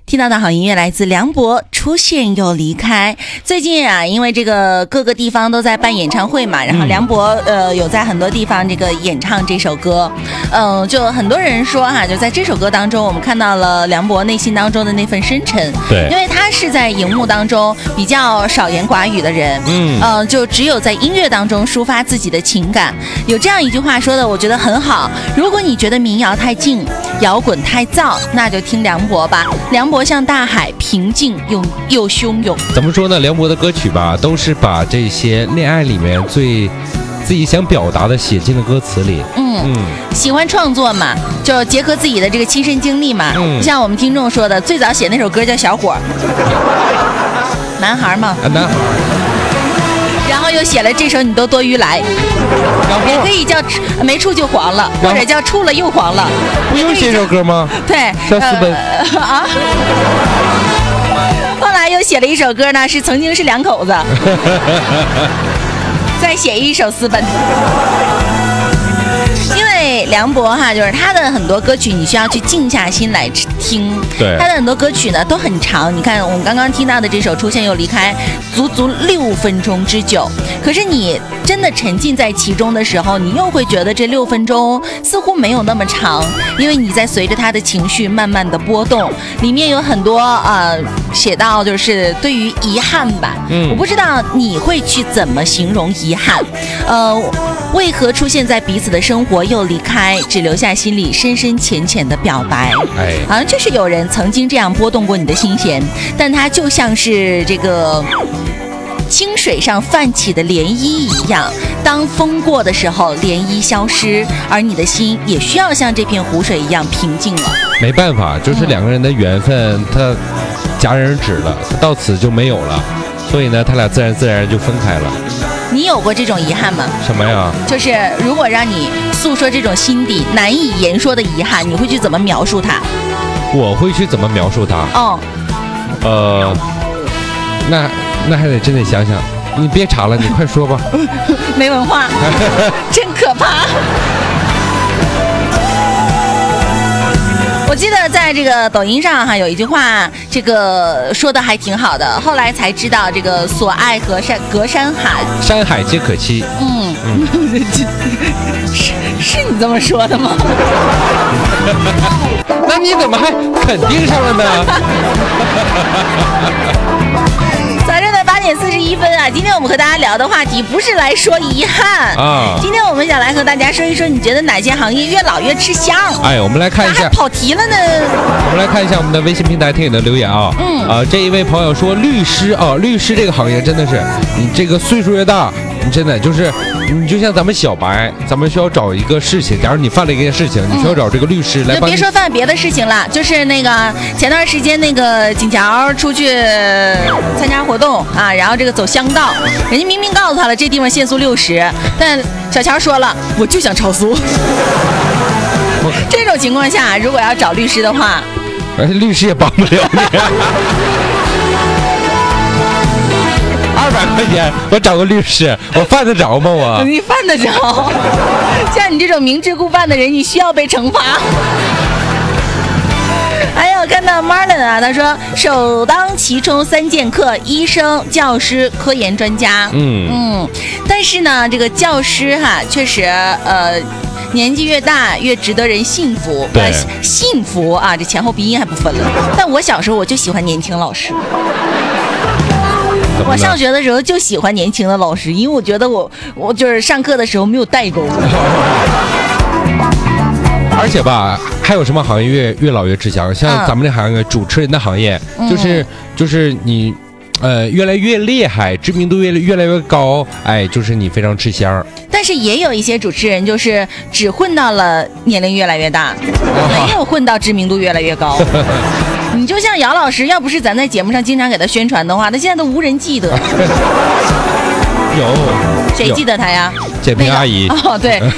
听到的好音乐来自梁博，出现又离开。最近啊，因为这个各个地方都在办演唱会嘛，然后梁博有在很多地方这个演唱这首歌，就很多人说哈，就在这首歌当中，我们看到了梁博内心当中的那份深沉。 对， 因为他是在荧幕当中比较少言寡语的人，就只有在音乐当中抒发自己的情感。有这样一句话说的，我觉得很好。如果你觉得民谣太静，摇滚太燥，那就听梁博吧。梁博像大海，平静又汹涌。 怎么说呢？梁博的歌曲吧，都是把这些恋爱里面最自己想表达的写进了歌词里。 喜欢创作嘛，就结合自己的这个亲身经历嘛。像我们听众说的，最早写那首歌叫《小伙》，男孩嘛。 男孩。 然后又写了这首《你都多余来》，也可以叫没处就黄了，或者叫处了又黄了。 不用写首歌吗？ 对， 叫私奔后来又写了一首歌呢，是曾经是两口子，再写一首私奔。因为梁博哈，就是他的很多歌曲，你需要去静下心来听。 对， 他的很多歌曲呢都很长。你看我们刚刚听到的这首《出现又离开》，足足6分钟之久。可是你真的沉浸在其中的时候，你又会觉得这6分钟似乎没有那么长，因为你在随着他的情绪慢慢的波动。里面有很多写到就是对于遗憾吧。我不知道你会去怎么形容遗憾。为何出现在彼此的生活又离开，只留下心里深深浅浅的表白？好像就是有人曾经这样拨动过你的心弦，但它就像是这个清水上泛起的涟漪一样，当风过的时候，涟漪消失，而你的心也需要像这片湖水一样平静了。 没办法，就是两个人的缘分，它戛然而止了，它到此就没有了，所以呢，他俩自然就分开了。 你有过这种遗憾吗？ 什么呀？ 就是如果让你诉说这种心底难以言说的遗憾，你会去怎么描述它？ 我会去怎么描述它？那还得真得想想。你别查了，你快说吧。 没文化，真可怕。我记得在这个抖音上哈有一句话，这个说的还挺好的，后来才知道这个所爱隔山海， 山海皆可期。 是你这么说的吗？ 那你怎么还肯定上了呢？ 早上的8点41分啊！今天我们和大家聊的话题不是来说遗憾啊，今天我们想来和大家说一说，你觉得哪些行业越老越吃香？ 我们来看一下， 还跑题了呢。 我们来看一下我们的微信平台听友的留言啊。这一位朋友说，律师律师这个行业真的是，你这个岁数越大，你真的就是你就像咱们小白，咱们需要找一个事情，假如你犯了一件事情，你需要找这个律师来帮你。 别说犯别的事情了，就是那个前段时间那个景桥出去参加活动啊，然后这个走乡道，人家明明告诉他了这地方限速60，但小乔说了我就想超速。这种情况下，如果要找律师的话， 律师也帮不了你。200块钱，我找个律师，我犯得着吗？我你犯得着？像你这种明知故犯的人，你需要被惩罚。还有看到 Marlon 啊，他说首当其冲3剑客：医生、教师、科研专家。但是呢，这个教师哈，确实年纪越大越值得人信服。 对， 幸福啊，这前后鼻音还不分了。但我小时候我就喜欢年轻老师。我上学的时候就喜欢年轻的老师，因为我觉得我就是上课的时候没有代沟。 而且吧，还有什么行业越老越吃香？像咱们这行业，主持人的行业，就是你，越来越厉害，知名度越来越高，就是你非常吃香。但是也有一些主持人，就是只混到了年龄越来越大，没有混到知名度越来越高。你就像姚老师，要不是咱在节目上经常给他宣传的话，他现在都无人记得。 有谁记得他呀？ 简平阿姨。 对，